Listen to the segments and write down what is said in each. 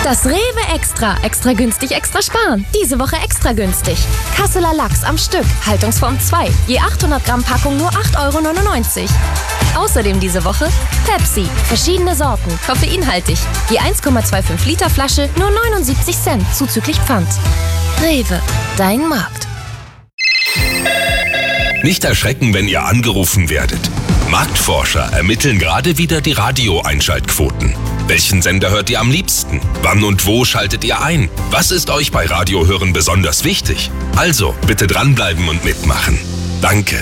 Das Rewe Extra. Extra günstig, extra sparen. Diese Woche extra günstig. Kasseler Lachs am Stück. Haltungsform 2. Je 800 Gramm Packung nur 8,99 €. Außerdem diese Woche Pepsi. Verschiedene Sorten. Koffeinhaltig. Je 1,25 Liter Flasche nur 79 Cent. Zuzüglich Pfand. Rewe. Dein Markt. Nicht erschrecken, wenn ihr angerufen werdet. Marktforscher ermitteln gerade wieder die Radio-Einschaltquoten. Welchen Sender hört ihr am liebsten? Wann und wo schaltet ihr ein? Was ist euch bei Radiohören besonders wichtig? Also, bitte dranbleiben und mitmachen. Danke.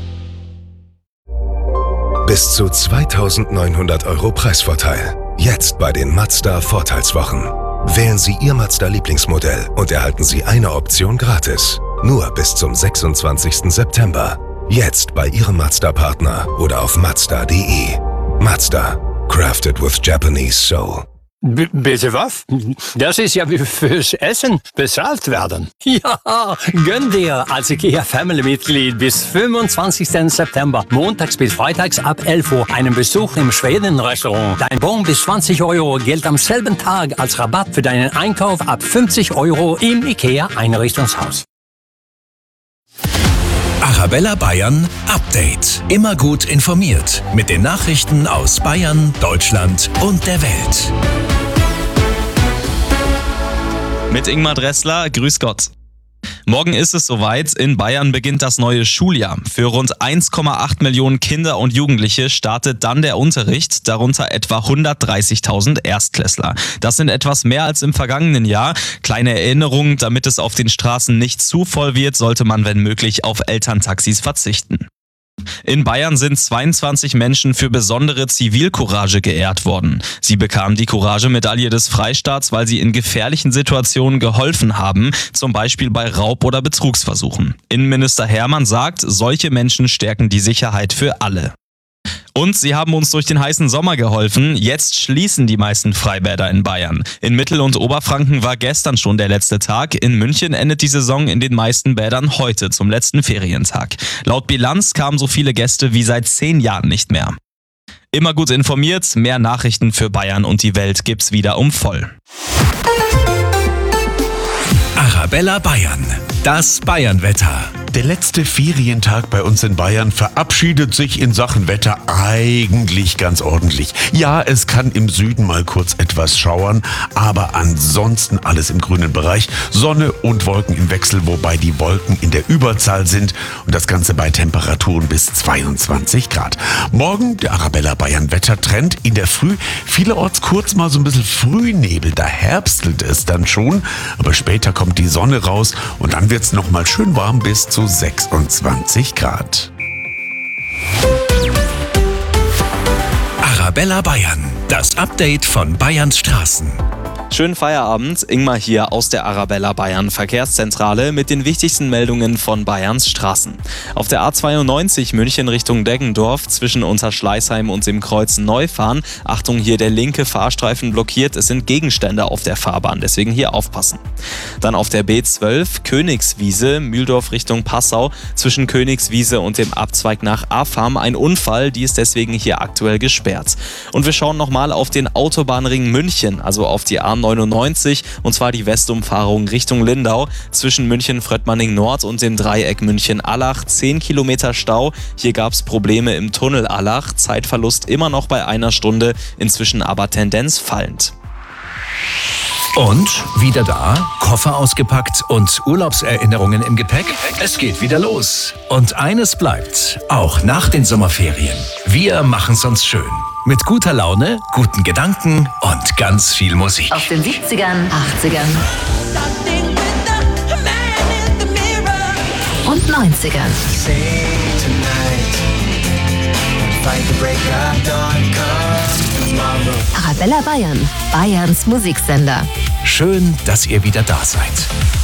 Bis zu 2.900 € Preisvorteil. Jetzt bei den Mazda Vorteilswochen. Wählen Sie Ihr Mazda-Lieblingsmodell und erhalten Sie eine Option gratis. Nur bis zum 26. September. Jetzt bei Ihrem Mazda-Partner oder auf Mazda.de. Mazda. Crafted with Japanese soul. Bitte was? Das ist ja wie fürs Essen bezahlt werden. Ja, gönn dir als IKEA-Family-Mitglied bis 25. September, montags bis freitags ab 11 Uhr, einen Besuch im Schweden-Restaurant. Dein Bon bis 20 € gilt am selben Tag als Rabatt für deinen Einkauf ab 50 € im IKEA-Einrichtungshaus. Arabella Bayern Update. Immer gut informiert mit den Nachrichten aus Bayern, Deutschland und der Welt. Mit Ingmar Dressler, grüß Gott. Morgen ist es soweit, in Bayern beginnt das neue Schuljahr. Für rund 1,8 Millionen Kinder und Jugendliche startet dann der Unterricht, darunter etwa 130.000 Erstklässler. Das sind etwas mehr als im vergangenen Jahr. Kleine Erinnerung, damit es auf den Straßen nicht zu voll wird, sollte man wenn möglich auf Elterntaxis verzichten. In Bayern sind 22 Menschen für besondere Zivilcourage geehrt worden. Sie bekamen die Courage-Medaille des Freistaats, weil sie in gefährlichen Situationen geholfen haben, zum Beispiel bei Raub- oder Betrugsversuchen. Innenminister Hermann sagt, solche Menschen stärken die Sicherheit für alle. Und sie haben uns durch den heißen Sommer geholfen. Jetzt schließen die meisten Freibäder in Bayern. In Mittel- und Oberfranken war gestern schon der letzte Tag. In München endet die Saison in den meisten Bädern heute zum letzten Ferientag. Laut Bilanz kamen so viele Gäste wie seit 10 Jahren nicht mehr. Immer gut informiert, mehr Nachrichten für Bayern und die Welt gibt's wieder um voll. Arabella Bayern. Das Bayernwetter. Der letzte Ferientag bei uns in Bayern verabschiedet sich in Sachen Wetter eigentlich ganz ordentlich. Ja, es kann im Süden mal kurz etwas schauern, aber ansonsten alles im grünen Bereich. Sonne und Wolken im Wechsel, wobei die Wolken in der Überzahl sind und das Ganze bei Temperaturen bis 22 Grad. Morgen der Arabella Bayern Wettertrend. In der Früh vielerorts kurz mal so ein bisschen Frühnebel, da herbstelt es dann schon, aber später kommt die Sonne raus und dann wird's noch mal schön warm bis zu 26 Grad. Arabella Bayern. Das Update von Bayerns Straßen. Schönen Feierabend, Ingmar hier aus der Arabella Bayern Verkehrszentrale mit den wichtigsten Meldungen von Bayerns Straßen. Auf der A92 München Richtung Deggendorf zwischen Unterschleißheim und dem Kreuz Neufahren. Achtung, hier der linke Fahrstreifen blockiert, es sind Gegenstände auf der Fahrbahn, deswegen hier aufpassen. Dann auf der B12 Königswiese, Mühldorf Richtung Passau, zwischen Königswiese und dem Abzweig nach Afam ein Unfall, die ist deswegen hier aktuell gesperrt. Und wir schauen nochmal auf den Autobahnring München, also auf die A99, und zwar die Westumfahrung Richtung Lindau zwischen München-Fröttmanning Nord und dem Dreieck München-Allach. 10 Kilometer Stau. Hier gab es Probleme im Tunnel Allach. Zeitverlust immer noch bei 1 Stunde, inzwischen aber Tendenz fallend. Und wieder da, Koffer ausgepackt und Urlaubserinnerungen im Gepäck? Es geht wieder los. Und eines bleibt, auch nach den Sommerferien. Wir machen's uns schön. Mit guter Laune, guten Gedanken und ganz viel Musik. Aus den 70ern, 80ern und 90ern. Arabella Bayern, Bayerns Musiksender. Schön, dass ihr wieder da seid.